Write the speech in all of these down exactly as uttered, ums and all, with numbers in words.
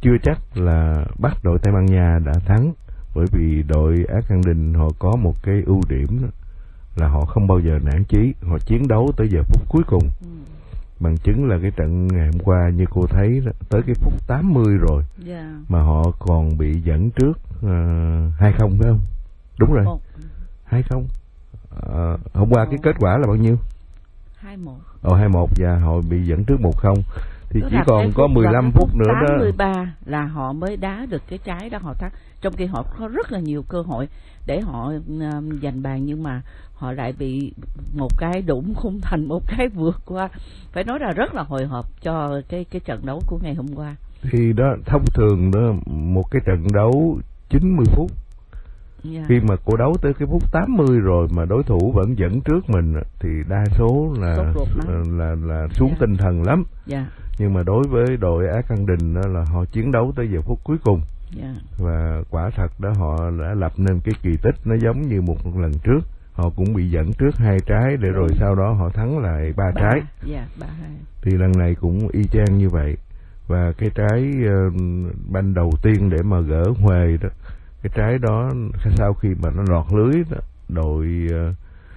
chưa chắc là bắt đội Tây Ban Nha đã thắng, bởi vì đội Argentina họ có một cái ưu điểm đó, là họ không bao giờ nản chí, họ chiến đấu tới giờ phút cuối cùng. Ừ. Bằng chứng là cái trận ngày hôm qua như cô thấy đó, tới cái phút tám mươi rồi, yeah. mà họ còn bị dẫn trước uh, hai không phải không? Đúng rồi, hai không. Uh, hôm qua cái kết quả là bao nhiêu? hai một. Ồ, hai một, và họ bị dẫn trước một không. Thì tức chỉ còn có mười lăm phút nữa đó. tám mươi ba là họ mới đá được cái trái đó, họ thắng. Trong khi họ có rất là nhiều cơ hội để họ uh, giành bàn, nhưng mà họ lại bị một cái đụng khung thành, một cái vượt qua. Phải nói là rất là hồi hộp cho cái cái trận đấu của ngày hôm qua. Thì đó, thông thường đó, một cái trận đấu chín mươi phút, yeah. khi mà cô đấu tới cái phút tám mươi rồi mà đối thủ vẫn dẫn trước mình thì đa số là là, là là xuống yeah. tinh thần lắm. Yeah. Nhưng mà đối với đội Argentina đó là họ chiến đấu tới giờ phút cuối cùng. Yeah. Và quả thật đó họ đã lập nên cái kỳ tích, nó giống như một lần trước. Họ cũng bị dẫn trước hai trái để rồi sau đó họ thắng lại ba trái. Yeah, ba hai. Thì lần này cũng y chang như vậy. Và cái trái uh, banh đầu tiên để mà gỡ huề đó, cái trái đó sau khi mà nó lọt lưới đó, đội uh,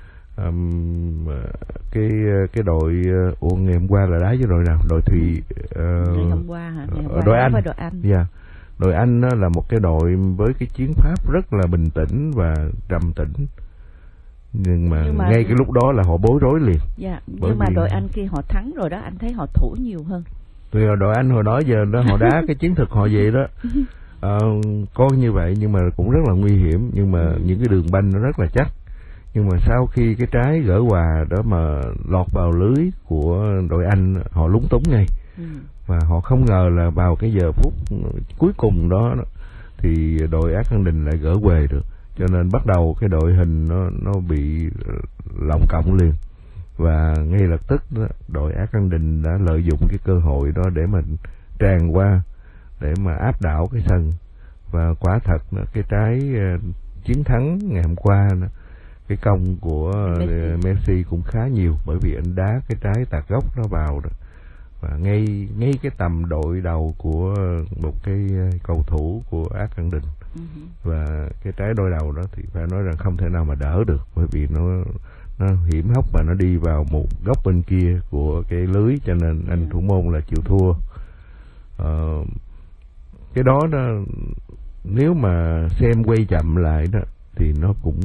um, cái cái đội uh, ủa ngày hôm qua là đá với đội nào? Đội Thụy uh, ngày hôm qua hả? Ngày hôm qua đội Anh. Đội Anh. Yeah. Đội Anh đó là một cái đội với cái chiến pháp rất là bình tĩnh và trầm tĩnh. Nhưng mà, nhưng mà ngay cái lúc đó là họ bối rối liền. Dạ, nhưng mà đội Anh khi họ thắng rồi đó, anh thấy họ thủ nhiều hơn. Thì đội Anh hồi đó giờ đó họ đá cái chiến thuật họ vậy đó. Ờ, có như vậy nhưng mà cũng rất là nguy hiểm, nhưng mà ừ. những cái đường banh nó rất là chắc. Nhưng mà sau khi cái trái gỡ hòa đó mà lọt vào lưới của đội Anh, họ lúng túng ngay. Ừ. Và họ không ngờ là vào cái giờ phút cuối cùng đó thì đội Argentina lại gỡ huề được. Cho nên bắt đầu cái đội hình nó nó bị lỏng cộng liền. Và ngay lập tức đó, đội Argentina đã lợi dụng cái cơ hội đó để mà tràn qua, để mà áp đảo cái sân. Và quả thật đó, cái trái uh, chiến thắng ngày hôm qua đó, cái công của uh, Messi cũng khá nhiều, bởi vì anh đá cái trái tạt góc nó vào đó. Và ngay ngay cái tầm đội đầu của một cái cầu thủ của Argentina. Uh-huh. Và cái trái đôi đầu đó thì phải nói rằng không thể nào mà đỡ được, bởi vì nó nó hiểm hóc và nó đi vào một góc bên kia của cái lưới, cho nên anh thủ môn là chịu thua. Ờ, cái đó đó nếu mà xem quay chậm lại đó thì nó cũng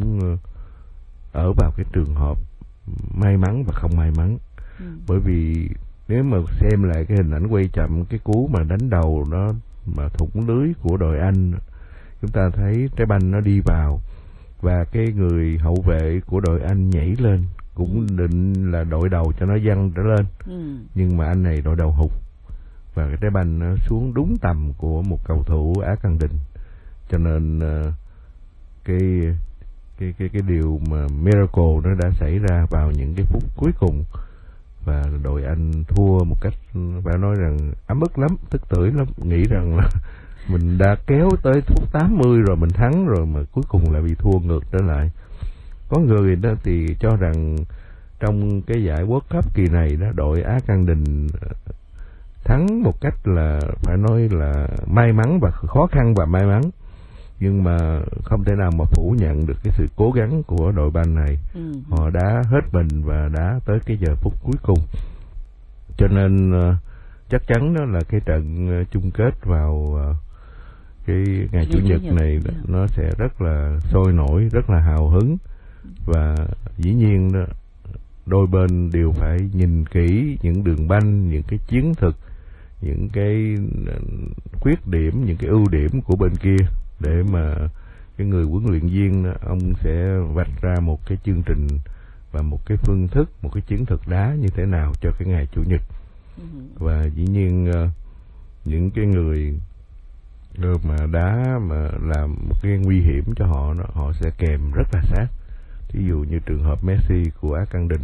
ở vào cái trường hợp may mắn và không may mắn. Ừ. Bởi vì nếu mà xem lại cái hình ảnh quay chậm, cái cú mà đánh đầu đó mà thủng lưới của đội Anh, chúng ta thấy trái banh nó đi vào và cái người hậu vệ của đội Anh nhảy lên cũng định là đội đầu cho nó văng trở lên. Ừ. Nhưng mà anh này đội đầu hụt và cái trái banh nó xuống đúng tầm của một cầu thủ Argentina. Cho nên cái cái cái cái điều mà miracle nó đã xảy ra vào những cái phút cuối cùng, và đội Anh thua một cách phải nói rằng ấm ức lắm, tức tưởi lắm, nghĩ rằng là mình đã kéo tới phút tám mươi rồi, mình thắng rồi mà cuối cùng lại bị thua ngược trở lại. Có người đó thì cho rằng trong cái giải World Cup kỳ này đó, đội Argentina thắng một cách là phải nói là may mắn và khó khăn và may mắn, nhưng mà không thể nào mà phủ nhận được cái sự cố gắng của đội banh này. Ừ. Họ đã hết mình và đã tới cái giờ phút cuối cùng. Cho nên chắc chắn đó là cái trận chung kết vào cái ngày Chủ nhật này yeah. nó sẽ rất là sôi nổi, rất là hào hứng. Và dĩ nhiên đó, đôi bên đều phải nhìn kỹ những đường banh, những cái chiến thuật, những cái khuyết điểm, những cái ưu điểm của bên kia, để mà cái người huấn luyện viên đó, ông sẽ vạch ra một cái chương trình và một cái phương thức, một cái chiến thuật đá như thế nào cho cái ngày Chủ nhật. Và dĩ nhiên những cái người mà đá mà làm một cái nguy hiểm cho họ đó, họ sẽ kèm rất là sát. Ví dụ như trường hợp Messi của Argentina.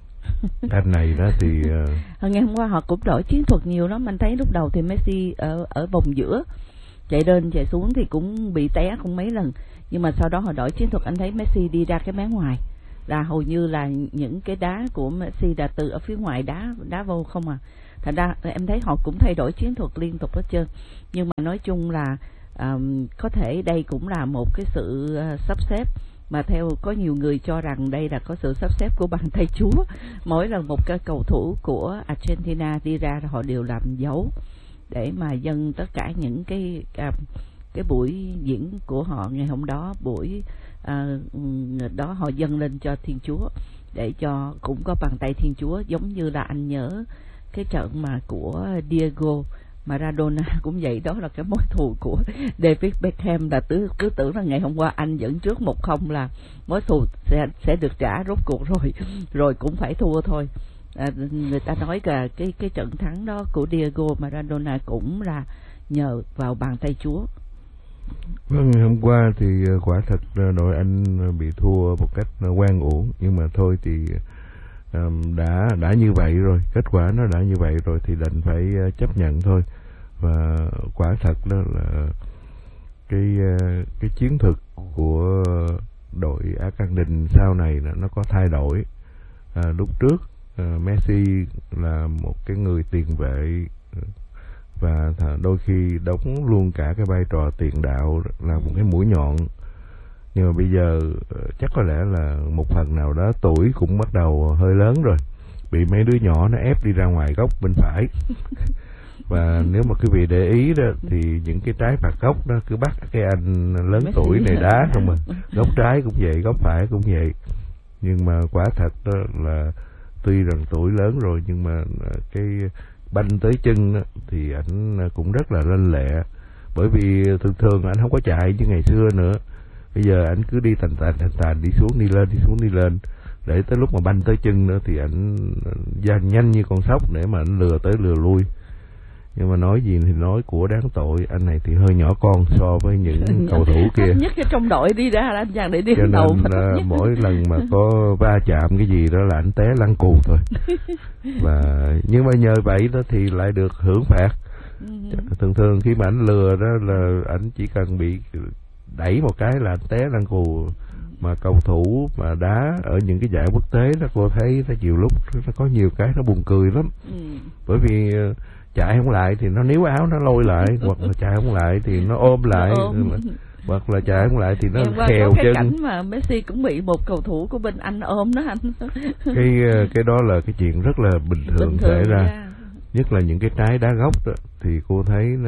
Anh này đó thì uh... ngày hôm qua họ cũng đổi chiến thuật nhiều lắm. Anh thấy lúc đầu thì Messi ở ở vòng giữa chạy lên chạy xuống thì cũng bị té không mấy lần, nhưng mà sau đó họ đổi chiến thuật, anh thấy Messi đi ra cái mé ngoài là hầu như là những cái đá của Messi là từ ở phía ngoài đá đá vô không à. Thành ra em thấy họ cũng thay đổi chiến thuật liên tục hết trơn. Nhưng mà nói chung là um, có thể đây cũng là một cái sự uh, sắp xếp, mà theo có nhiều người cho rằng đây là có sự sắp xếp của bàn tay Chúa. Mỗi lần một cái cầu thủ của Argentina đi ra họ đều làm dấu để mà dâng tất cả những cái uh, cái buổi diễn của họ ngày hôm đó, buổi uh, đó họ dâng lên cho Thiên Chúa, để cho cũng có bàn tay Thiên Chúa. Giống như là anh nhớ cái trận mà của Diego Maradona cũng vậy, đó là cái mối thù của David Beckham, là cứ, cứ tưởng là ngày hôm qua anh dẫn trước một không là mối thù sẽ sẽ được trả, rốt cuộc rồi rồi cũng phải thua thôi. À, người ta nói là cái cái trận thắng đó của Diego Maradona cũng là nhờ vào bàn tay Chúa. Vâng, ngày hôm qua thì quả thật đội Anh bị thua một cách oan uổng, nhưng mà thôi thì đã đã như vậy rồi, kết quả nó đã như vậy rồi thì đành phải chấp nhận thôi. Và quả thật đó là cái cái chiến thuật của đội Argentina sau này nó có thay đổi. À, lúc trước à, Messi là một cái người tiền vệ và đôi khi đóng luôn cả cái vai trò tiền đạo, là một cái mũi nhọn. Nhưng mà bây giờ chắc có lẽ là một phần nào đó tuổi cũng bắt đầu hơi lớn rồi, bị mấy đứa nhỏ nó ép đi ra ngoài góc bên phải. Và nếu mà quý vị để ý đó thì những cái trái phạt góc đó cứ bắt cái anh lớn tuổi này đá không mà. Góc trái cũng vậy, góc phải cũng vậy. Nhưng mà quả thật đó là tuy rằng tuổi lớn rồi nhưng mà cái banh tới chân đó, thì ảnh cũng rất là lanh lẹ. Bởi vì thường thường ảnh không có chạy như ngày xưa nữa. Bây giờ ảnh cứ đi tàn tàn tàn tàn, đi xuống đi lên, đi xuống đi lên, để tới lúc mà banh tới chân nữa thì ảnh ra nhanh như con sóc để mà ảnh lừa tới lừa lui. Nhưng mà nói gì thì nói, của đáng tội, anh này thì hơi nhỏ con so với những cầu thủ kia. Nhất cái trong đội đi ra là anh chàng để đi cho đầu. Nên là mỗi lần mà có va chạm cái gì đó là anh té lăn cù thôi. Và nhưng mà nhờ vậy đó thì lại được hưởng phạt. Thường thường khi mà anh lừa đó là anh chỉ cần bị đẩy một cái là anh té lăn cù. Mà cầu thủ mà đá ở những cái giải quốc tế đó, cô thấy nó nhiều lúc nó có nhiều cái nó buồn cười lắm. Ừ. Bởi vì chạy không lại thì nó níu áo nó lôi lại, hoặc là chạy không lại thì nó ôm lại, nó ôm. Hoặc là chạy không lại thì nó khèo cái chân. Cảnh mà Messi cũng bị một cầu thủ của bên Anh ôm đó anh. Cái cái đó là cái chuyện rất là bình thường, bình thường xảy ra. ra. Nhất là những cái trái đá góc đó, thì cô thấy là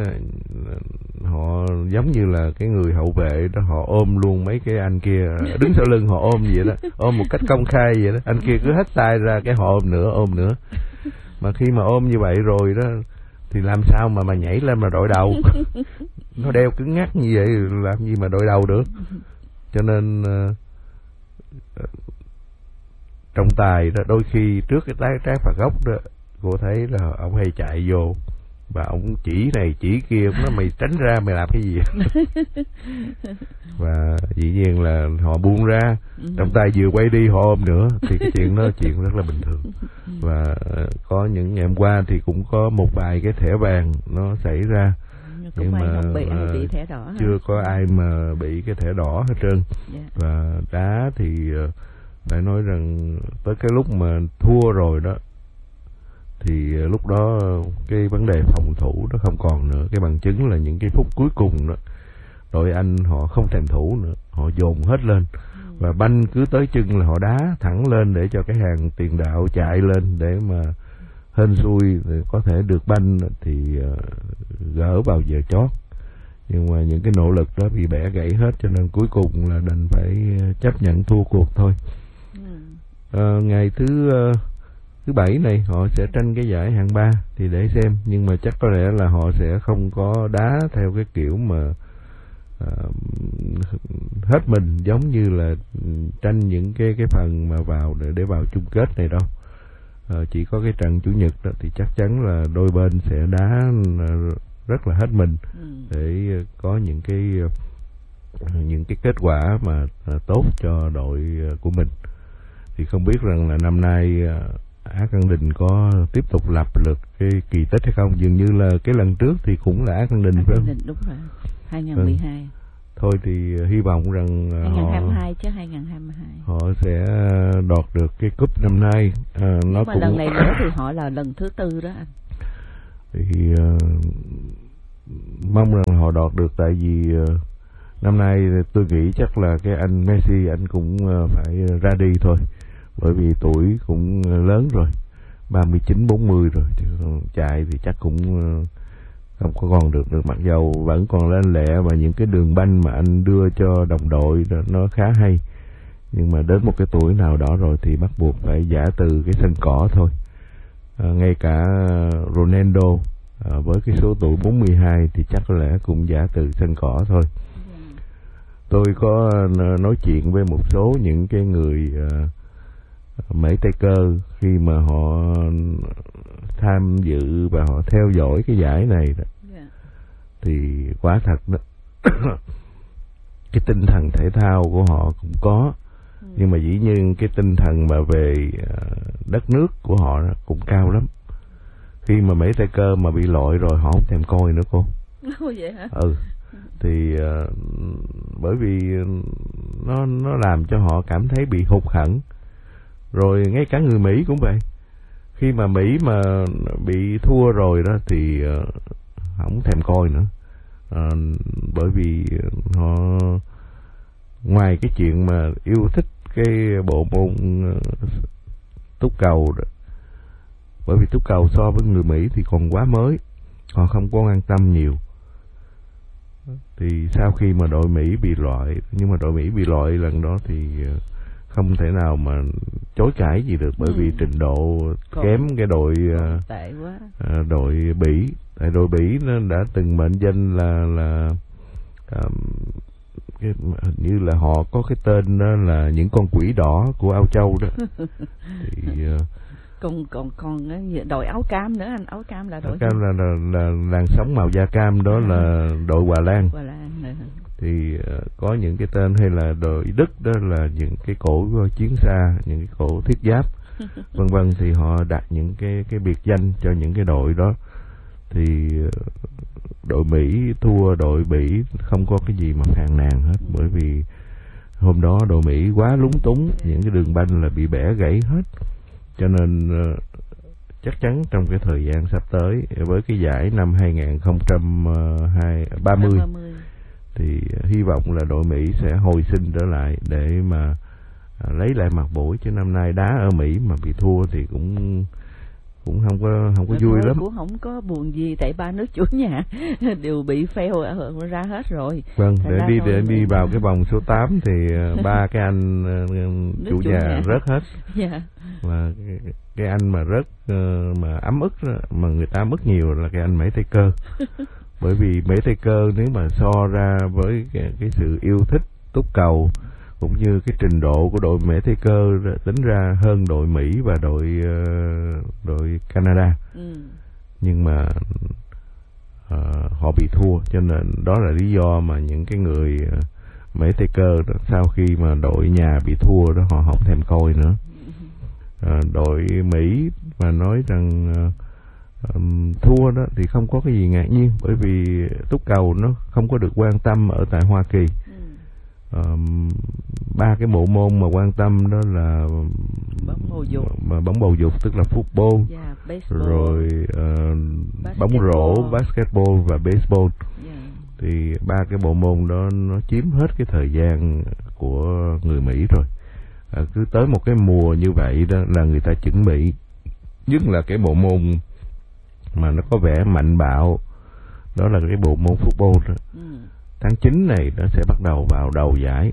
họ giống như là cái người hậu vệ đó, họ ôm luôn mấy cái anh kia đứng sau lưng họ ôm vậy đó, ôm một cách công khai vậy đó. Anh kia cứ hất tay ra cái họ ôm nữa, ôm nữa. Mà khi mà ôm như vậy rồi đó thì làm sao mà mà nhảy lên mà đội đầu. Nó đeo cứng ngắc như vậy làm gì mà đội đầu được. Cho nên uh, trọng tài đó đôi khi trước cái trái trái phạt góc đó, cô thấy là ông hay chạy vô và ông chỉ này chỉ kia, nó mày tránh ra mày làm cái gì. Và dĩ nhiên là họ buông ra, trọng tài vừa quay đi họ ôm nữa, thì cái chuyện đó là chuyện rất là bình thường. Và có những ngày hôm qua thì cũng có một vài cái thẻ vàng nó xảy ra, cũng nhưng mà bị ai bị thẻ đỏ chưa hả? có ai mà bị cái thẻ đỏ hết trơn. Yeah. Và đá thì phải nói rằng tới cái lúc mà thua rồi đó thì lúc đó cái vấn đề phòng thủ nó không còn nữa. Cái bằng chứng là những cái phút cuối cùng đó, đội Anh họ không thèm thủ nữa, họ dồn hết lên. Ừ. Và banh cứ tới chân là họ đá thẳng lên để cho cái hàng tiền đạo chạy lên để mà hên xui có thể được banh thì uh, gỡ vào giờ chót. Nhưng mà những cái nỗ lực đó bị bẻ gãy hết, cho nên cuối cùng là đành phải chấp nhận thua cuộc thôi. Ừ. Uh, ngày thứ uh, thứ bảy này họ sẽ tranh cái giải hạng ba thì để xem, nhưng mà chắc có lẽ là họ sẽ không có đá theo cái kiểu mà uh, hết mình giống như là tranh những cái cái phần mà vào để để vào chung kết này đâu. Uh, chỉ có cái trận chủ nhật đó thì chắc chắn là đôi bên sẽ đá rất là hết mình để có những cái những cái kết quả mà tốt cho đội của mình. Thì không biết rằng là năm nay Argentina có tiếp tục lập được cái kỳ tích hay không? Dường như là cái lần trước thì cũng là Argentina phải không? Đúng rồi, hai không một hai. thôi thì hy vọng rằng hai không hai hai họ chứ hai không hai hai họ sẽ đoạt được cái cúp năm nay. À, nó mà cũng lần này nữa thì họ là lần thứ tư đó anh. Thì uh, mong rằng họ đoạt được, tại vì uh, năm nay tôi nghĩ chắc là cái anh Messi anh cũng uh, phải ra đi thôi, bởi vì tuổi cũng lớn rồi, ba mươi chín bốn mươi rồi, chứ chạy thì chắc cũng uh, không có còn được được mặc dầu vẫn còn lên lẹ, và những cái đường banh mà anh đưa cho đồng đội nó khá hay, nhưng mà đến một cái tuổi nào đó rồi thì bắt buộc phải giã từ cái sân cỏ thôi. À, ngay cả Ronaldo à, với cái số tuổi bốn mươi hai thì chắc có lẽ cũng giã từ sân cỏ thôi. Tôi có nói chuyện với một số những cái người uh, mấy tay cơ khi mà họ tham dự và họ theo dõi cái giải này đó, yeah. Thì quả thật đó cái tinh thần thể thao của họ cũng có, ừ. Nhưng mà dĩ nhiên cái tinh thần mà về uh, đất nước của họ cũng cao lắm. Khi mà mấy tay cơ mà bị lội rồi họ không thèm coi nữa cô. Ồ, vậy hả? Ừ. Thì uh, bởi vì nó nó làm cho họ cảm thấy bị hụt hẫng. Rồi ngay cả người Mỹ cũng vậy. Khi mà Mỹ mà bị thua rồi đó thì uh, không thèm coi nữa. Uh, bởi vì họ ngoài cái chuyện mà yêu thích cái bộ môn uh, túc cầu đó, bởi vì túc cầu so với người Mỹ thì còn quá mới, họ không có quan tâm nhiều. Thì sau khi mà đội Mỹ bị loại, nhưng mà đội Mỹ bị loại lần đó thì không thể nào mà chối cãi gì được, bởi ừ. vì trình độ còn kém cái đội tệ quá. Uh, đội Bỉ. Tại đội Bỉ nó đã từng mệnh danh là là um, cái, hình như là họ có cái tên đó là những con quỷ đỏ của Âu Châu đó. Thì uh, còn còn còn đội áo cam nữa anh, áo cam là đội áo cam là, là là làn sóng màu da cam đó, à. Là đội Hòa Lan. Hòa Lan này. Thì uh, có những cái tên, hay là đội Đức đó là những cái cổ chiến xa, những cái cổ thiết giáp vân vân, thì họ đặt những cái cái biệt danh cho những cái đội đó. Thì uh, đội Mỹ thua đội Bỉ không có cái gì mà phàn nàn hết, ừ. Bởi vì hôm đó đội Mỹ quá lúng túng, những cái đường banh là bị bẻ gãy hết. Cho nên uh, chắc chắn trong cái thời gian sắp tới với cái giải năm hai không ba mươi thì hy vọng là đội Mỹ sẽ hồi sinh trở lại để mà uh, lấy lại mặt mũi, chứ năm nay đá ở Mỹ mà bị thua thì cũng cũng không có không có Được vui thôi, lắm. Cũng không có buồn gì, tại ba nước chủ nhà đều bị fail ra hết rồi. Vâng, để đi để đi vào cái vòng số tám thì ba cái anh uh, chủ, chủ nhà, nhà rớt hết. Yeah. Và cái, cái anh mà rớt uh, mà ấm ức mà người ta mất nhiều là cái anh Mỹ tay cơ. Bởi vì Mỹ tay cơ nếu mà so ra với cái, cái sự yêu thích túc cầu cũng như cái trình độ của đội Mỹ tay cơ tính ra hơn đội Mỹ và đội uh, đội Canada. Ừ. Nhưng mà uh, họ bị thua, cho nên đó là lý do mà những cái người uh, Mỹ tay cơ đó, sau khi mà đội nhà bị thua đó họ không thèm coi nữa. Uh, đội Mỹ mà nói rằng uh, um, thua đó thì không có cái gì ngạc nhiên, bởi vì túc cầu nó không có được quan tâm ở tại Hoa Kỳ. Um, ba cái bộ môn mà quan tâm đó là bóng bầu dục, mà bóng bầu dục tức là football, yeah, rồi uh, bóng rổ, basketball và baseball. Yeah. Thì ba cái bộ môn đó nó chiếm hết cái thời gian của người Mỹ rồi. À, cứ tới một cái mùa như vậy đó là người ta chuẩn bị, nhất là cái bộ môn mà nó có vẻ mạnh bạo, đó là cái bộ môn football đó. Ừ. Tháng chín này nó sẽ bắt đầu vào đầu giải,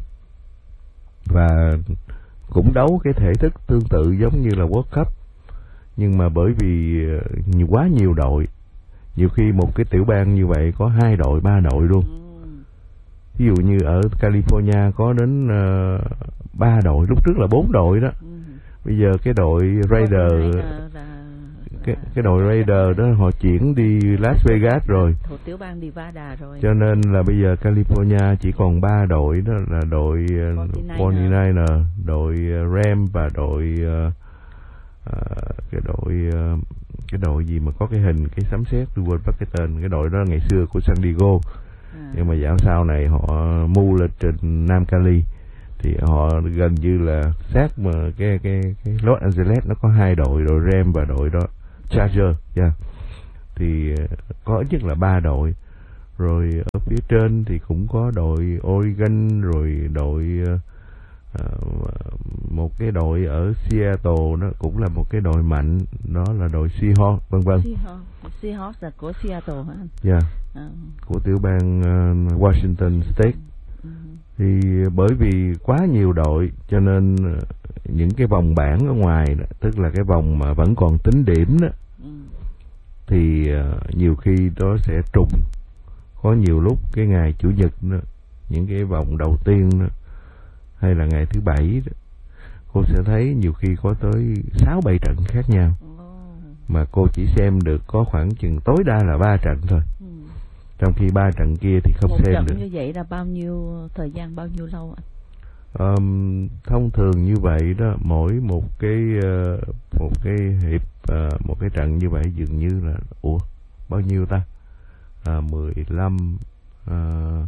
và cũng đấu cái thể thức tương tự giống như là World Cup, nhưng mà bởi vì nhiều quá nhiều đội, nhiều khi một cái tiểu bang như vậy có hai đội ba đội luôn. Ví dụ như ở California có đến ba uh, đội, lúc trước là bốn đội đó. Bây giờ cái đội Raider Cái, cái đội Raider đó họ chuyển đi Las Vegas rồi, thuộc tiểu bang Nevada rồi, cho nên là bây giờ California chỉ còn ba đội, đó là đội bốn mươi chín, đội Ram và đội uh, uh, cái đội uh, cái đội gì mà có cái hình cái sấm sét, tôi quên mất cái tên, cái đội đó ngày xưa của San Diego. À. Nhưng mà dạo sau này họ move lên trên Nam Cali thì họ gần như là sát mà cái cái cái Los Angeles nó có hai đội, đội Ram và đội đó Charger, yeah. Thì có ít nhất là ba đội. Rồi ở phía trên thì cũng có đội Oregon, rồi đội uh, một cái đội ở Seattle, nó cũng là một cái đội mạnh, đó là đội Seahawks, vân vân. Seahawks, Seahawks là của Seattle hả anh? Dạ, yeah. À. Của tiểu bang uh, Washington State. Ừ. Thì bởi vì quá nhiều đội cho nên những cái vòng bảng ở ngoài đó, tức là cái vòng mà vẫn còn tính điểm đó, ừ. thì uh, nhiều khi nó sẽ trùng. Có nhiều lúc cái ngày chủ nhật đó, những cái vòng đầu tiên đó, hay là ngày thứ bảy đó, cô sẽ thấy nhiều khi có tới sáu bảy trận khác nhau. Mà cô chỉ xem được có khoảng chừng tối đa là ba trận thôi. Ừ. Trong khi ba trận kia thì không một xem được. Một trận như vậy là bao nhiêu thời gian, bao nhiêu lâu anh? Um, thông thường như vậy đó, mỗi một cái uh, một cái hiệp uh, một cái trận như vậy dường như là ủa bao nhiêu ta? À, mười lăm à,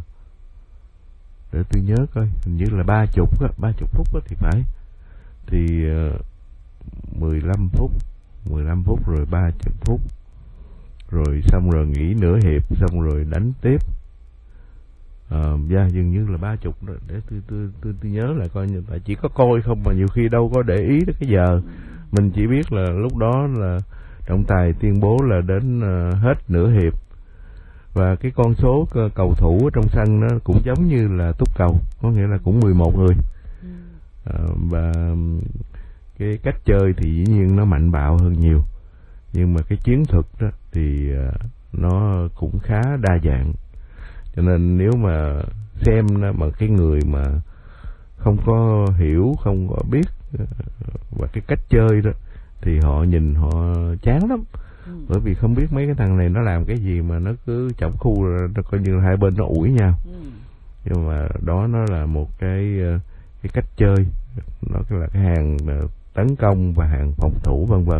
để tôi nhớ coi, hình như là ba chục á, ba chục phút á thì phải. Thì uh, mười lăm phút, mười lăm phút rồi ba chục phút. Rồi xong rồi nghỉ nửa hiệp, xong rồi đánh tiếp. Ờ, uh, yeah, dường như là ba chục rồi, để tôi tôi tôi tôi nhớ lại coi, tại chỉ có coi không mà nhiều khi đâu có để ý đến cái giờ. Mình chỉ biết là lúc đó là trọng tài tuyên bố là đến uh, hết nửa hiệp. Và cái con số cầu thủ ở trong sân nó cũng giống như là túc cầu, có nghĩa là cũng mười một người. Ừ. À, và cái cách chơi thì dĩ nhiên nó mạnh bạo hơn nhiều. Nhưng mà cái chiến thuật đó thì nó cũng khá đa dạng. Cho nên nếu mà xem đó, mà cái người mà không có hiểu, không có biết và cái cách chơi đó thì họ nhìn họ chán lắm. Ừ. Bởi vì không biết mấy cái thằng này nó làm cái gì mà nó cứ chỏng khu rồi, nó coi như là hai bên nó ủi nhau. Ừ. Nhưng mà đó nó là một cái cái cách chơi, nó là cái hàng tấn công và hàng phòng thủ vân vân.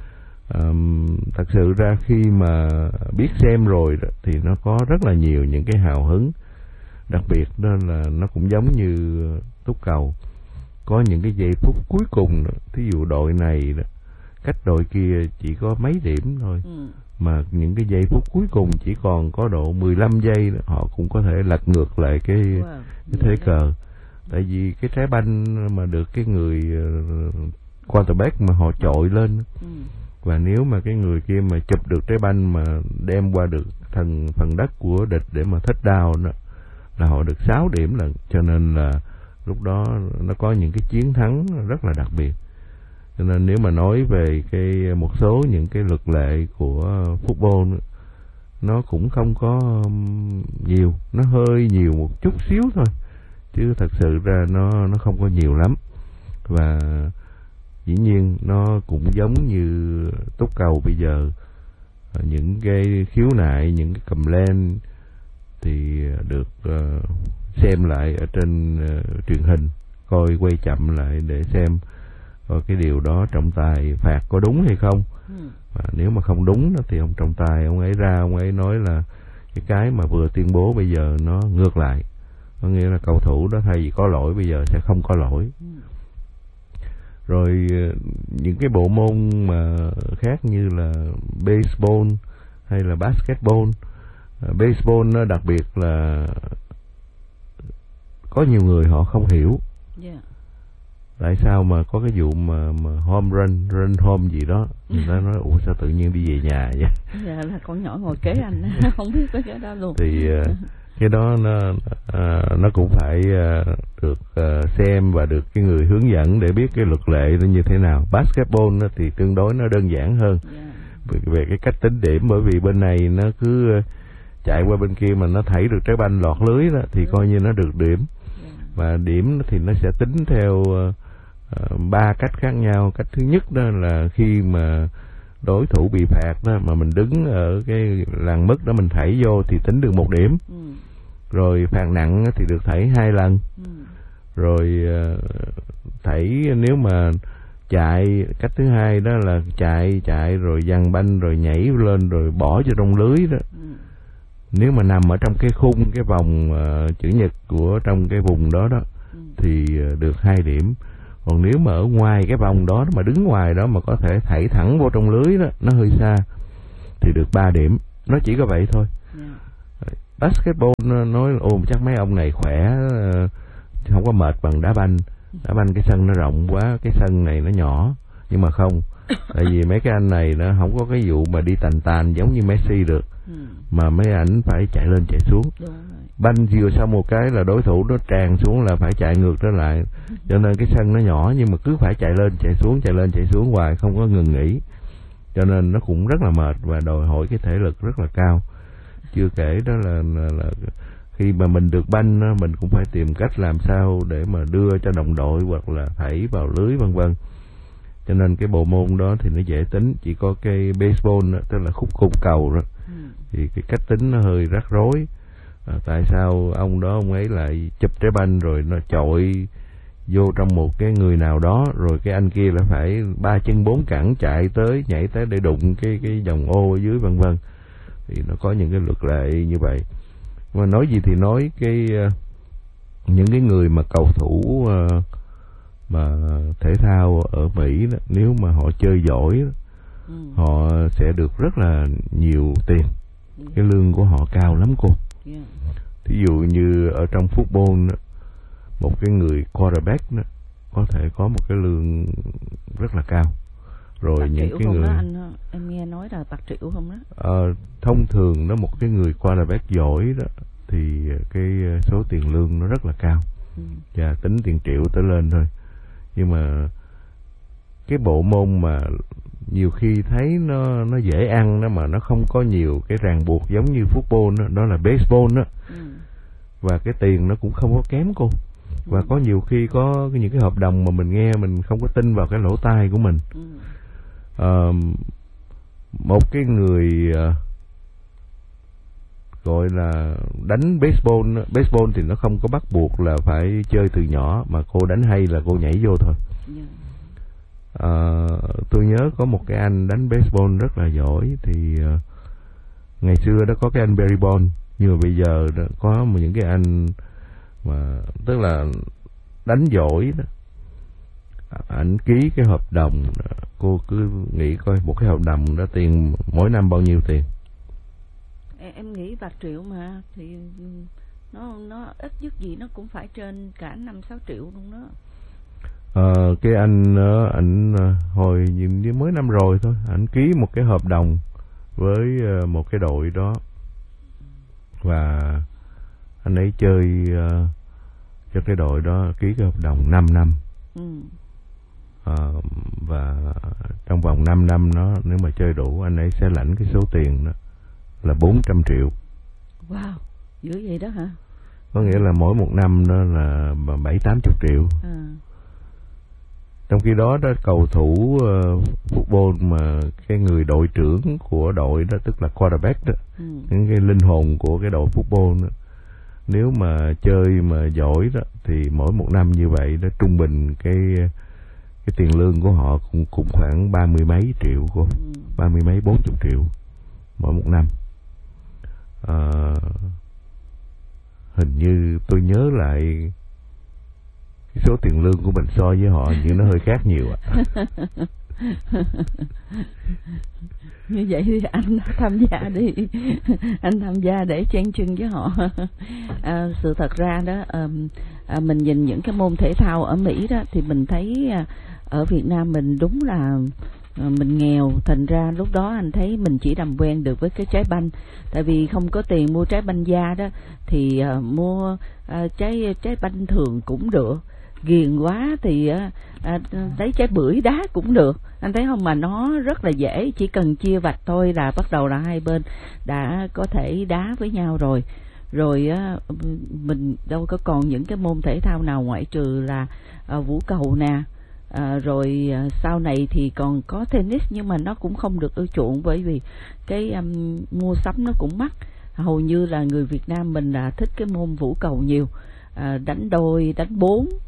Um, thật sự ra khi mà biết xem rồi đó, thì nó có rất là nhiều những cái hào hứng. Đặc biệt đó là nó cũng giống như túc cầu, có những cái giây phút cuối cùng đó, thí dụ đội này đó, cách đội kia chỉ có mấy điểm thôi. Ừ. Mà những cái giây phút cuối cùng chỉ còn có độ mười lăm giây đó, họ cũng có thể lật ngược lại cái, wow. cái thế cờ. Tại vì cái trái banh mà được cái người uh, quarterback mà họ chọi lên. Ừ. Và nếu mà cái người kia mà chụp được trái banh mà đem qua được thành phần đất của địch để mà touchdown đó, là họ được sáu điểm lần. Cho nên là lúc đó nó có những cái chiến thắng rất là đặc biệt. Cho nên nếu mà nói về cái một số những cái luật lệ của football, nó cũng không có nhiều, nó hơi nhiều một chút xíu thôi, chứ thật sự ra nó nó không có nhiều lắm. Và dĩ nhiên nó cũng giống như túc cầu bây giờ, những cái khiếu nại, những cái complaint thì được uh, xem lại ở trên uh, truyền hình, coi quay chậm lại để xem coi cái điều đó trọng tài phạt có đúng hay không. Ừ. Và nếu mà không đúng đó, thì ông trọng tài ông ấy ra ông ấy nói là cái cái mà vừa tuyên bố bây giờ nó ngược lại, có nghĩa là cầu thủ đó thay vì có lỗi bây giờ sẽ không có lỗi. Ừ. Rồi những cái bộ môn mà khác như là baseball hay là basketball, baseball nó đặc biệt là có nhiều người họ không hiểu. Yeah. Tại sao mà có cái vụ mà, mà home run, run home gì đó, người ta nói ủa sao tự nhiên đi về nhà vậy? Dạ là con nhỏ ngồi kế anh, không biết cái đó luôn. Thì cái đó nó uh, nó cũng phải uh, được uh, xem và được cái người hướng dẫn để biết cái luật lệ nó như thế nào. Basketball nó thì tương đối nó đơn giản hơn. Yeah. về, về cái cách tính điểm, bởi vì bên này nó cứ uh, chạy qua bên kia mà nó thảy được trái banh lọt lưới đó thì coi như nó được điểm. Yeah. Và điểm thì nó sẽ tính theo ba uh, cách khác nhau. Cách thứ nhất đó là khi mà đối thủ bị phạt đó mà mình đứng ở cái làn mức đó mình thảy vô thì tính được một điểm. Ừ. Rồi phạt nặng thì được thảy hai lần. Ừ. Rồi thảy nếu mà chạy, cách thứ hai đó là chạy chạy rồi giằng banh rồi nhảy lên rồi bỏ vô trong lưới đó. Ừ. nếu mà nằm ở trong cái khung cái vòng uh, chữ nhật của trong cái vùng đó đó ừ. thì uh, được hai điểm. Còn nếu mà ở ngoài cái vòng đó mà đứng ngoài đó mà có thể thảy thẳng vô trong lưới đó, nó hơi xa thì được ba điểm. Nó chỉ có vậy thôi. Yeah. Basketball nói ồ chắc mấy ông này khỏe, uh, không có mệt bằng đá banh. Đá banh cái sân nó rộng quá, cái sân này nó nhỏ. Nhưng mà không, tại vì mấy cái anh này nó không có cái vụ mà đi tàn tàn giống như Messi được. Ừ. Mà mấy ảnh phải chạy lên chạy xuống. Banh vừa sau một cái là đối thủ nó tràn xuống là phải chạy ngược trở lại. Cho nên cái sân nó nhỏ nhưng mà cứ phải chạy lên chạy xuống, chạy lên chạy xuống hoài, không có ngừng nghỉ. Cho nên nó cũng rất là mệt và đòi hỏi cái thể lực rất là cao. Chưa kể đó là, là, là khi mà mình được banh đó, mình cũng phải tìm cách làm sao để mà đưa cho đồng đội hoặc là thảy vào lưới vân vân. Cho nên cái bộ môn đó thì nó dễ tính, chỉ có cái baseball đó, tức là khúc côn cầu đó ừ. thì cái cách tính nó hơi rắc rối. À, tại sao ông đó ông ấy lại chụp trái banh rồi nó chọi vô trong một cái người nào đó, rồi cái anh kia là phải ba chân bốn cẳng chạy tới nhảy tới để đụng cái cái vòng ô ở dưới vân vân. Thì nó có những cái luật lệ như vậy. Mà nói gì thì nói, cái những cái người mà cầu thủ uh, mà thể thao ở Mỹ đó, nếu mà họ chơi giỏi đó, ừ. họ sẽ được rất là nhiều tiền. Ừ. Cái lương của họ cao lắm cô. Yeah. Thí dụ như ở trong football đó, một cái người quarterback đó, có thể có một cái lương rất là cao. Rồi bạc những cái người đó, anh, em nghe nói là bạc triệu không đó? Ờ, thông thường đó, một cái người quarterback giỏi đó thì cái số tiền lương nó rất là cao. Ừ. Và tính tiền triệu tới lên thôi. Nhưng mà cái bộ môn mà nhiều khi thấy nó nó dễ ăn đó, mà nó không có nhiều cái ràng buộc giống như football đó, đó là baseball đó. Ừ. Và cái tiền nó cũng không có kém cô. Và ừ. có nhiều khi có những cái hợp đồng mà mình nghe mình không có tin vào cái lỗ tai của mình. Ừ. Uh, một cái người uh, gọi là đánh baseball, baseball thì nó không có bắt buộc là phải chơi từ nhỏ, mà cô đánh hay là cô nhảy vô thôi. Yeah. Uh, tôi nhớ có một cái anh đánh baseball rất là giỏi, thì uh, ngày xưa đó có cái anh Barry Bonds, nhưng mà bây giờ đó, có một những cái anh mà tức là đánh giỏi đó, ảnh ký cái hợp đồng, cô cứ nghĩ coi một cái hợp đồng đó tiền mỗi năm bao nhiêu tiền. Em nghĩ bạc triệu mà thì nó nó ít nhất gì nó cũng phải trên cả năm sáu triệu luôn đó. Ờ, cái anh ảnh hồi như mới năm rồi thôi, ảnh ký một cái hợp đồng với một cái đội đó và anh ấy chơi uh, cho cái đội đó, ký cái hợp đồng năm năm. Ừ. Uh, và trong vòng năm năm đó, nếu mà chơi đủ, anh ấy sẽ lãnh cái số tiền đó là bốn trăm triệu. Wow, dữ vậy đó hả? Có nghĩa là mỗi một năm đó là bảy tám chục triệu. À. Trong khi đó đó, cầu thủ uh, football mà cái người đội trưởng của đội đó, tức là quarterback đó, ừ. những cái linh hồn của cái đội football đó, nếu mà chơi mà giỏi đó thì mỗi một năm như vậy đó, trung bình cái cái tiền lương của họ cũng cũng khoảng ba mươi mấy triệu cô, ừ. ba mươi mấy bốn chục triệu mỗi một năm. À, hình như tôi nhớ lại cái số tiền lương của mình so với họ nhưng nó hơi khác nhiều ạ. Như vậy thì anh tham gia đi, anh tham gia để chen chân với họ. À, sự thật ra đó, à, à, mình nhìn những cái môn thể thao ở Mỹ đó thì mình thấy à, ở Việt Nam mình đúng là à, mình nghèo, thành ra lúc đó anh thấy mình chỉ làm quen được với cái trái banh, tại vì không có tiền mua trái banh da đó thì à, mua à, trái trái banh thường cũng được. Ghiền quá thì à, lấy trái bưởi đá cũng được, anh thấy không, mà nó rất là dễ, chỉ cần chia vạch thôi là bắt đầu là hai bên đã có thể đá với nhau rồi. Rồi á, mình đâu có còn những cái môn thể thao nào ngoại trừ là à, vũ cầu nè, à, rồi à, sau này thì còn có tennis, nhưng mà nó cũng không được ưa chuộng bởi vì cái um, mua sắm nó cũng mắc. Hầu như là người Việt Nam mình là thích cái môn vũ cầu nhiều, à, đánh đôi, đánh bốn.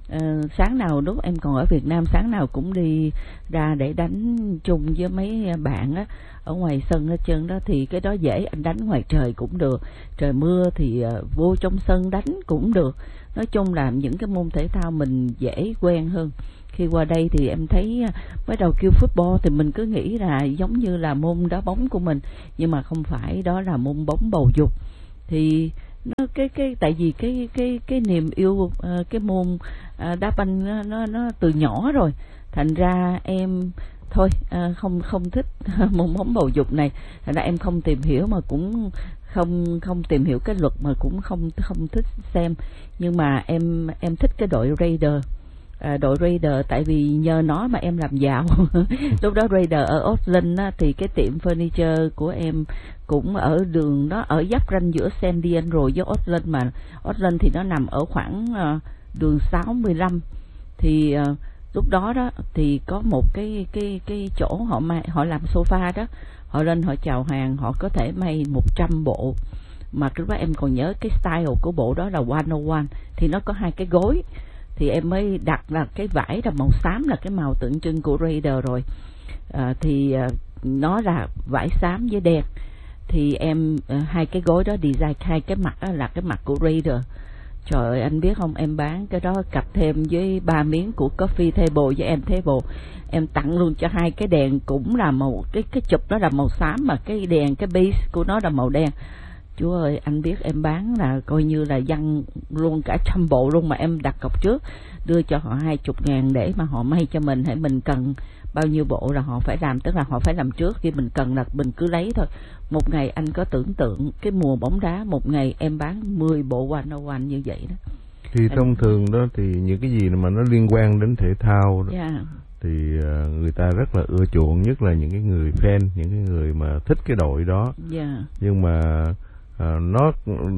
uh, sáng nào lúc em còn ở Việt Nam, sáng nào cũng đi ra để đánh chung với mấy bạn á ở ngoài sân hết trơn đó. Thì cái đó dễ, anh đánh ngoài trời cũng được, trời mưa thì uh, vô trong sân đánh cũng được. Nói chung là những cái môn thể thao mình dễ quen hơn. Khi qua đây thì em thấy mới đầu kêu football thì mình cứ nghĩ là giống như là môn đá bóng của mình, nhưng mà không phải, đó là môn bóng bầu dục. Thì nó cái cái tại vì cái cái cái niềm yêu uh, cái môn uh, đá banh nó, nó nó từ nhỏ rồi, thành ra em thôi uh, không không thích môn bóng bầu dục này, thành ra em không tìm hiểu, mà cũng không không tìm hiểu cái luật, mà cũng không không thích xem. Nhưng mà em em thích cái đội Raider. À, đội Raider tại vì nhờ nó mà em làm giàu. Lúc đó Raider ở Auckland á, thì cái tiệm furniture của em cũng ở đường đó, ở giáp ranh giữa San Diego với Auckland, mà Auckland thì nó nằm ở khoảng uh, đường sáu mươi lăm. Thì uh, lúc đó đó thì có một cái cái cái chỗ họ may, họ làm sofa đó, họ lên họ chào hàng, họ có thể may một trăm bộ. Mà lúc đó em còn nhớ cái style của bộ đó là one oh one, thì nó có hai cái gối. Thì em mới đặt là cái vải là màu xám, là cái màu tượng trưng của Raider rồi. À, thì à, nó là vải xám với đen. Thì em à, hai cái gối đó design hai cái mặt đó là cái mặt của Raider. Trời ơi, anh biết không, em bán cái đó cặp thêm với ba miếng của Coffee Table với End Table. Em tặng luôn cho hai cái đèn cũng là màu, cái cái chụp đó là màu xám, mà cái đèn, cái base của nó là màu đen. Chúa ơi, anh biết em bán là coi như là văng luôn cả trăm bộ luôn, mà em đặt cọc trước, đưa cho họ hai chục ngàn để mà họ may cho mình. Hãy mình cần bao nhiêu bộ là họ phải làm, tức là họ phải làm trước, khi mình cần là mình cứ lấy thôi. Một ngày anh có tưởng tượng cái mùa bóng đá, một ngày em bán mười bộ one oh one như vậy đó. Thì anh... thông thường đó thì những cái gì mà nó liên quan đến thể thao đó, yeah. thì uh, người ta rất là ưa chuộng, nhất là những cái người fan, những cái người mà thích cái đội đó. Yeah. Nhưng mà À, nó,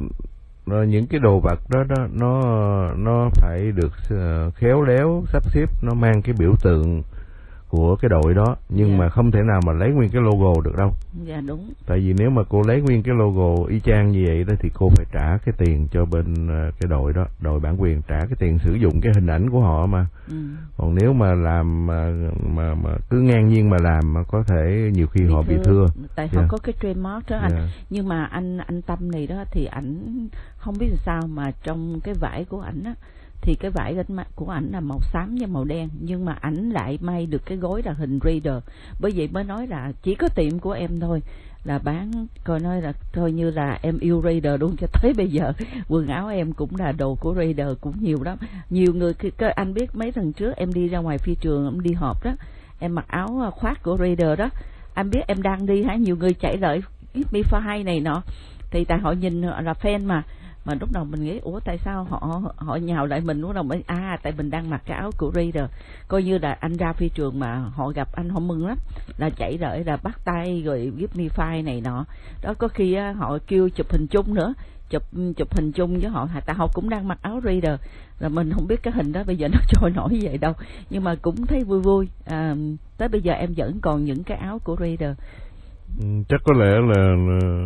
nó những cái đồ vật đó đó nó nó phải được uh, khéo léo sắp xếp, nó mang cái biểu tượng của cái đội đó, nhưng yeah. mà không thể nào mà lấy nguyên cái logo được đâu. Dạ yeah, đúng. Tại vì nếu mà cô lấy nguyên cái logo y chang như vậy đó thì cô phải trả cái tiền cho bên uh, cái đội đó, đội bản quyền trả cái tiền sử dụng cái hình ảnh của họ mà. Ừ. Còn nếu mà làm mà, mà mà cứ ngang nhiên mà làm, mà có thể nhiều khi bị họ thưa. bị thưa. Tại yeah. họ có cái trademark đó anh. Yeah. Nhưng mà anh anh Tâm này đó thì ảnh không biết làm sao mà trong cái vải của ảnh á, thì cái vải của ảnh là màu xám với màu đen, nhưng mà ảnh lại may được cái gối là hình Raider. Bởi vậy mới nói là chỉ có tiệm của em thôi là bán, coi nói là coi như là em yêu Raider luôn. Cho tới bây giờ quần áo em cũng là đồ của Raider cũng nhiều lắm. Nhiều người, anh biết mấy lần trước em đi ra ngoài phi trường, em đi họp đó, em mặc áo khoác của Raider đó, anh biết em đang đi hả, nhiều người chạy lại give me five này nọ, thì tại họ nhìn họ là fan mà. Mà lúc đầu mình nghĩ ủa tại sao họ họ nhào lại mình, lúc đầu mình à tại mình đang mặc cái áo của Raider. Coi như là anh ra phi trường mà họ gặp anh họ mừng lắm, là chạy lại là bắt tay rồi give me five này nọ đó. Có khi á, họ kêu chụp hình chung nữa, chụp chụp hình chung với họ, tại họ cũng đang mặc áo Raider, là mình không biết cái hình đó bây giờ nó trôi nổi như vậy đâu, nhưng mà cũng thấy vui vui. À, tới bây giờ em vẫn còn những cái áo của Raider. Chắc có lẽ là, là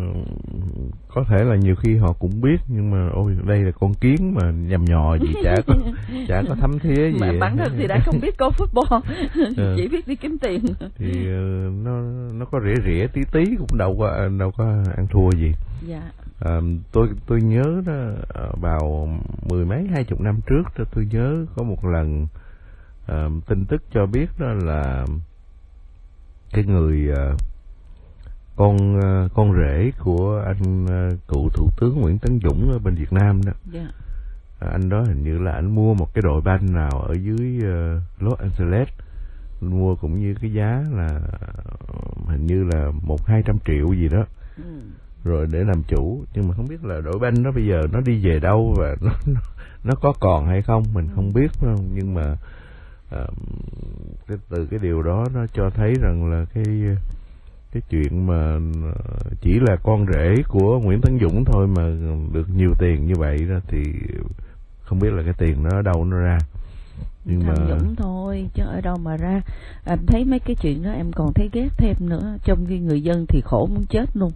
có thể là nhiều khi họ cũng biết, nhưng mà ôi đây là con kiến mà nhầm nhò gì chả có chả có thấm thía gì. Mà bản thân thì đã không biết coi football, à. chỉ biết đi kiếm tiền. Thì uh, nó nó có rỉa rỉa tí tí cũng đâu có đâu có ăn thua gì. Dạ. À, tôi tôi nhớ đó, vào mười mấy hai chục năm trước đó, tôi nhớ có một lần uh, tin tức cho biết đó là cái người uh, con con rể của anh cựu thủ tướng Nguyễn Tấn Dũng ở bên Việt Nam đó. Yeah. À, anh đó hình như là anh mua một cái đội banh nào ở dưới uh, Los Angeles, mua cũng như cái giá là hình như là một hai trăm triệu gì đó. Mm. Rồi để làm chủ, nhưng mà không biết là đội banh đó bây giờ nó đi về đâu và nó nó, nó có còn hay không mình không biết đâu. Nhưng mà uh, cái, từ cái điều đó nó cho thấy rằng là cái cái chuyện mà chỉ là con rể của Nguyễn Tấn Dũng thôi mà được nhiều tiền như vậy đó, thì không biết là cái tiền nó ở đâu nó ra. Nhưng thằng mà Dũng thôi chứ ở đâu mà ra. Em thấy mấy cái chuyện đó em còn thấy ghét thêm nữa, trong khi người dân thì khổ muốn chết luôn.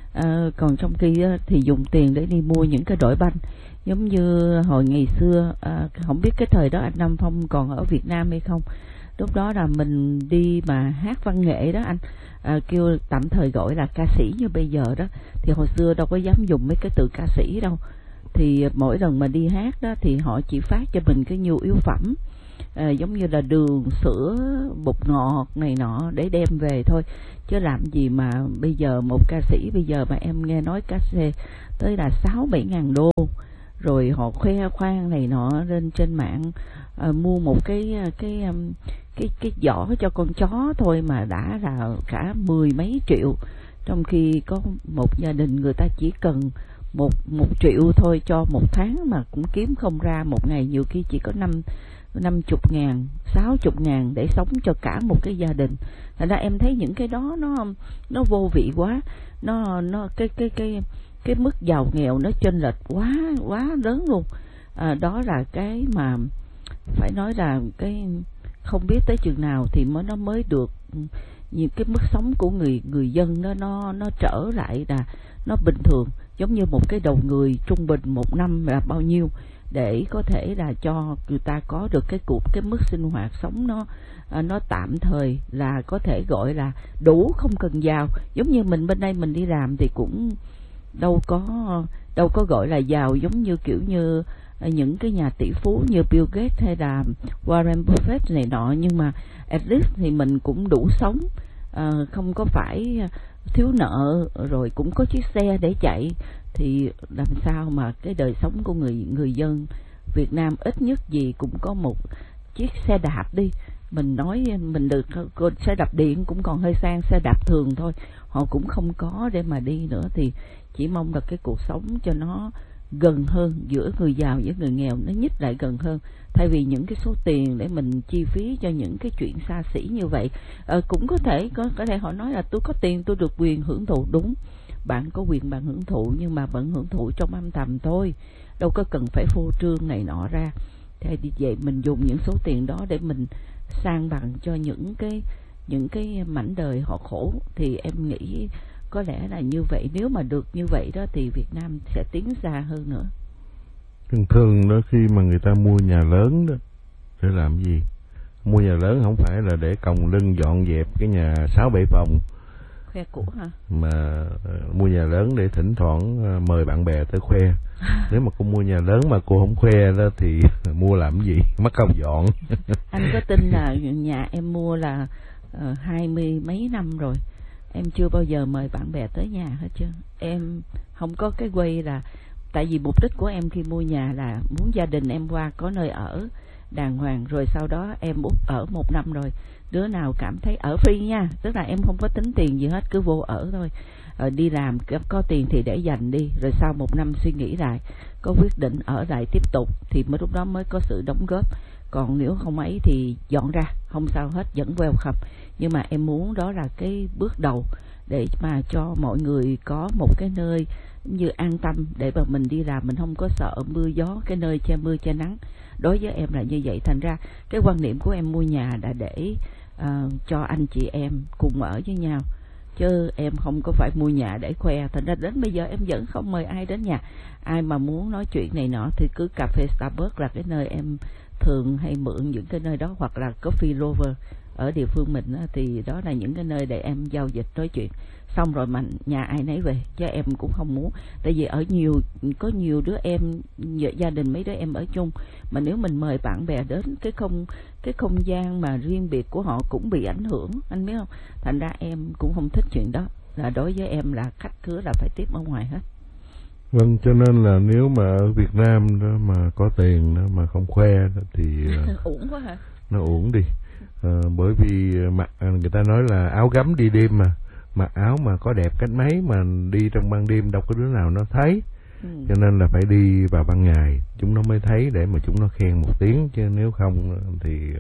À, còn trong khi thì dùng tiền để đi mua những cái đội banh, giống như hồi ngày xưa, à, không biết cái thời đó anh Nam Phong còn ở Việt Nam hay không. Lúc đó là mình đi mà hát văn nghệ đó anh, à, kêu tạm thời gọi là ca sĩ như bây giờ đó, thì hồi xưa đâu có dám dùng mấy cái từ ca sĩ đâu. Thì mỗi lần mà đi hát đó thì họ chỉ phát cho mình cái nhu yếu phẩm, à, giống như là đường, sữa, bột ngọt này nọ để đem về thôi. Chứ làm gì mà bây giờ một ca sĩ bây giờ mà em nghe nói ca xe tới là sáu bảy ngàn đô, rồi họ khoe khoang này nọ lên trên mạng, à, mua một cái cái cái cái giỏ cho con chó thôi mà đã là cả mười mấy triệu, trong khi có một gia đình người ta chỉ cần một một triệu thôi cho một tháng mà cũng kiếm không ra, một ngày nhiều khi chỉ có năm năm chục ngàn, sáu chục ngàn để sống cho cả một cái gia đình. Thành ra em thấy những cái đó nó nó vô vị quá, nó nó cái cái cái cái mức giàu nghèo nó chênh lệch quá quá lớn luôn. À, đó là cái mà phải nói là cái không biết tới chừng nào thì mới nó mới được nhiều cái mức sống của người người dân đó nó nó trở lại là nó bình thường, giống như một cái đầu người trung bình một năm là bao nhiêu, để có thể là cho người ta có được cái cuộc cái mức sinh hoạt sống nó nó tạm thời là có thể gọi là đủ, không cần giàu. Giống như mình bên đây mình đi làm thì cũng đâu có đâu có gọi là giàu giống như kiểu như những cái nhà tỷ phú như Bill Gates hay là Warren Buffett này nọ, nhưng mà at least thì mình cũng đủ sống, à, không có phải thiếu nợ, rồi cũng có chiếc xe để chạy. Thì làm sao mà cái đời sống của người người dân Việt Nam ít nhất gì cũng có một chiếc xe đạp đi, mình nói mình được xe đạp điện cũng còn hơi sang, xe đạp thường thôi họ cũng không có để mà đi nữa. Thì chỉ mong là cái cuộc sống cho nó gần hơn giữa người giàu với người nghèo, nó nhích lại gần hơn, thay vì những cái số tiền để mình chi phí cho những cái chuyện xa xỉ như vậy. Ờ, cũng có thể có, có thể họ nói là tôi có tiền tôi được quyền hưởng thụ, đúng, bạn có quyền bạn hưởng thụ, nhưng mà vẫn hưởng thụ trong âm thầm thôi, đâu có cần phải phô trương này nọ ra. Thế thì vậy mình dùng những số tiền đó để mình sang bằng cho những cái những cái mảnh đời họ khổ, thì em nghĩ có lẽ là như vậy. Nếu mà được như vậy đó thì Việt Nam sẽ tiến xa hơn nữa. Thường thường đó, khi mà người ta mua nhà lớn đó để làm gì? Mua nhà lớn không phải là để còng lưng dọn dẹp cái nhà sáu bảy phòng khoe của hả? Mà uh, mua nhà lớn để thỉnh thoảng uh, mời bạn bè tới khoe. Nếu mà cô mua nhà lớn mà cô không khoe đó thì mua làm gì, mất công dọn. Anh có tin là nhà em mua là uh, hai mươi mấy năm rồi, em chưa bao giờ mời bạn bè tới nhà hết chứ. Em không có cái quay là, tại vì mục đích của em khi mua nhà là muốn gia đình em qua có nơi ở đàng hoàng, rồi sau đó em út ở một năm rồi, đứa nào cảm thấy ở free nha, tức là em không có tính tiền gì hết, cứ vô ở thôi. Ờ, đi làm có tiền thì để dành đi, rồi sau một năm suy nghĩ lại, có quyết định ở lại tiếp tục thì mới lúc đó mới có sự đóng góp. Còn nếu không ấy thì dọn ra, không sao hết, vẫn welcome. Nhưng mà em muốn đó là cái bước đầu để mà cho mọi người có một cái nơi như an tâm để mà mình đi làm, mình không có sợ mưa gió, cái nơi che mưa che nắng. Đối với em là như vậy. Thành ra cái quan niệm của em mua nhà là để uh, cho anh chị em cùng ở với nhau, chứ em không có phải mua nhà để khoe. Thành ra đến bây giờ em vẫn không mời ai đến nhà. Ai mà muốn nói chuyện này nọ thì cứ cà phê Starbucks là cái nơi em thường hay mượn những cái nơi đó, hoặc là Coffee Lover ở địa phương mình á, thì đó là những cái nơi để em giao dịch nói chuyện. Xong rồi mà nhà ai nấy về, chứ em cũng không muốn. Tại vì ở nhiều có nhiều đứa em, gia đình mấy đứa em ở chung, mà nếu mình mời bạn bè đến, cái không cái không gian mà riêng biệt của họ cũng bị ảnh hưởng, anh biết không? Thành ra em cũng không thích chuyện đó. Là đối với em là khách khứa là phải tiếp ở ngoài hết. Vâng, cho nên là nếu mà ở Việt Nam đó mà có tiền đó mà không khoe đó thì uổng quá hả? Nó uổng đi. À, bởi vì mặc người ta nói là áo gấm đi đêm mà, mặc áo mà có đẹp cách mấy mà đi trong ban đêm đâu có đứa nào nó thấy. Ừ. Cho nên là phải đi vào ban ngày chúng nó mới thấy, để mà chúng nó khen một tiếng, chứ nếu không thì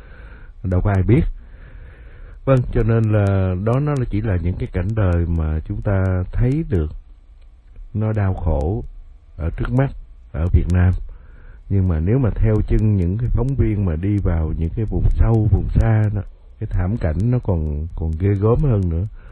đâu có ai biết. Vâng, cho nên là đó nó chỉ là những cái cảnh đời mà chúng ta thấy được nó đau khổ ở trước mắt ở Việt Nam. Nhưng mà nếu mà theo chân những cái phóng viên mà đi vào những cái vùng sâu, vùng xa đó, cái thảm cảnh nó còn còn ghê gớm hơn nữa.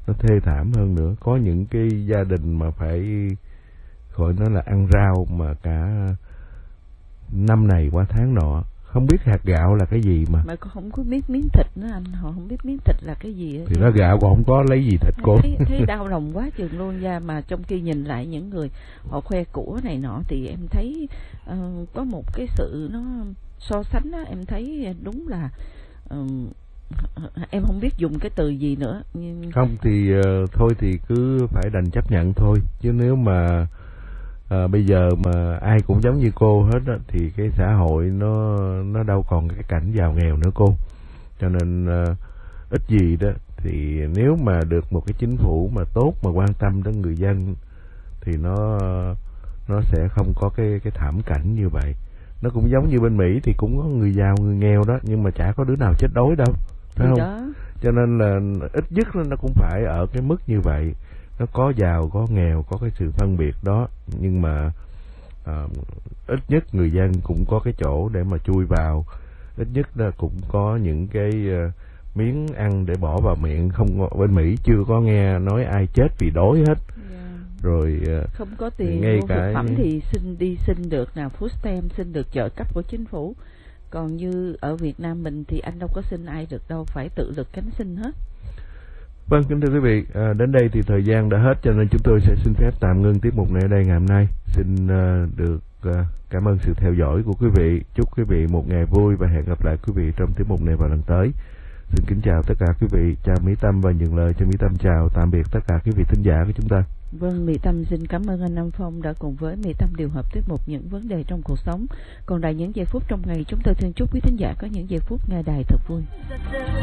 nó thê thảm hơn nữa. Có những cái gia đình mà phải gọi nó là ăn rau mà cả năm này qua tháng nọ, không biết hạt gạo là cái gì mà mà không có biết miếng thịt nữa anh, họ không biết miếng thịt là cái gì đó. Thì nó gạo còn không có lấy gì thịt cô. Thấy, thấy đau lòng quá chừng luôn ra. Mà trong khi nhìn lại những người họ khoe của này nọ thì em thấy uh, có một cái sự nó so sánh đó, em thấy đúng là uh, em không biết dùng cái từ gì nữa. Nhưng... Không thì uh, thôi thì cứ phải đành chấp nhận thôi, chứ nếu mà uh, bây giờ mà ai cũng giống như cô hết đó, thì cái xã hội nó nó đâu còn cái cảnh giàu nghèo nữa cô. Cho nên uh, ít gì đó thì nếu mà được một cái chính phủ mà tốt mà quan tâm đến người dân thì nó nó sẽ không có cái cái thảm cảnh như vậy. Nó cũng giống như bên Mỹ thì cũng có người giàu người nghèo đó, nhưng mà chả có đứa nào chết đói đâu, phải không? Đó. Cho nên là ít nhất nó cũng phải ở cái mức như vậy. Nó có giàu có nghèo, có cái sự phân biệt đó, nhưng mà à, ít nhất người dân cũng có cái chỗ để mà chui vào, ít nhất là cũng có những cái uh, miếng ăn để bỏ vào miệng. Không, bên Mỹ chưa có nghe nói ai chết vì đói hết. Yeah. Rồi uh, không có tiền ngay mua cái... thực phẩm thì xin đi xin được nào food stamp, xin được trợ cấp của chính phủ. Còn như ở Việt Nam mình thì anh đâu có xin ai được đâu, phải tự lực cánh sinh hết. Vâng, kính thưa quý vị, à, đến đây thì thời gian đã hết, cho nên chúng tôi sẽ xin phép tạm ngưng tiết mục này ở đây ngày hôm nay. Xin uh, được uh, cảm ơn sự theo dõi của quý vị. Chúc quý vị một ngày vui và hẹn gặp lại quý vị trong tiết mục này vào lần tới. Xin kính chào tất cả quý vị, chào Mỹ Tâm và nhường lời cho Mỹ Tâm chào tạm biệt tất cả quý vị thính giả của chúng ta. Vâng, Mỹ Tâm xin cảm ơn anh Nam Phong đã cùng với Mỹ Tâm điều hợp tiết mục những vấn đề trong cuộc sống. Còn lại những giây phút trong ngày, chúng tôi xin chúc quý thính giả có những giây phút nghe đài thật vui.